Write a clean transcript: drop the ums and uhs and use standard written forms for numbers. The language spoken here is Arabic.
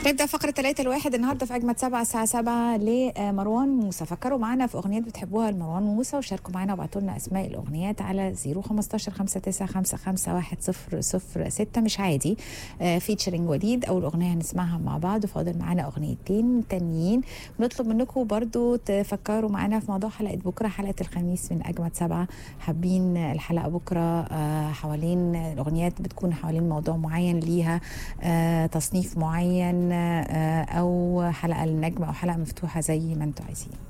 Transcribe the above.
هنبدأ فقرة 3 الواحد النهاردة في أجمد 7 الساعة 7 لمروان موسى. فكروا معنا في أغنيات بتحبوها لمروان موسى وشاركوا معنا وابعتوا لنا أسماء الأغنيات على 015 5955 10006. مش عادي فيتشرينج وليد. أول أغنية هنسمعها مع بعض وفاضل معنا أغنيتين تانيين. بنطلب منكم برضو تفكروا معنا في موضوع حلقة بكرة، حلقة الخميس من أجمد 7. حابين الحلقة بكرة حوالين الأغنيات بتكون حوالين موضوع معين ليها تصنيف معين، أو حلقة للنجم أو حلقة مفتوحة زي ما انتوا عايزين.